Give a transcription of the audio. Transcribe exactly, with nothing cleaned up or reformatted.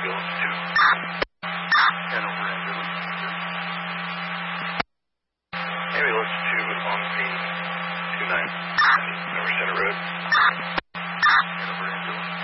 ambulance two. ten over ambulance. Ambulance two on scene two nine. Number Center Road. ten over ambulance.